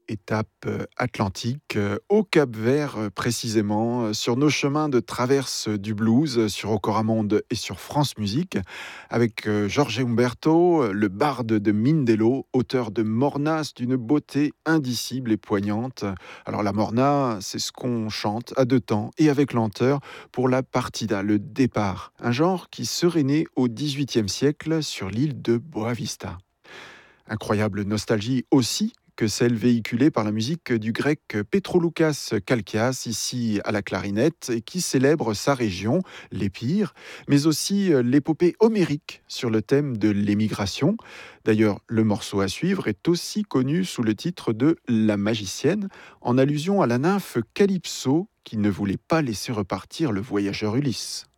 étape atlantique, au Cap-Vert précisément, sur nos chemins de traverse du blues, sur Ocoramonde et sur France Musique, avec Jorge Umberto, le barde de Mindelo, auteur de Mornas d'une beauté indicible et poignante. Alors la Morna, c'est ce qu'on chante à deux temps et avec lenteur pour la partida, le départ, un genre qui serait né au XVIIIe siècle sur l'île de Boavista. Incroyable nostalgie aussi que celle véhiculée par la musique du grec Petroloukas Kalkias, ici à la clarinette, et qui célèbre sa région, l'Épire, mais aussi l'épopée homérique sur le thème de l'émigration. D'ailleurs, le morceau à suivre est aussi connu sous le titre de La magicienne, en allusion à la nymphe Calypso qui ne voulait pas laisser repartir le voyageur Ulysse.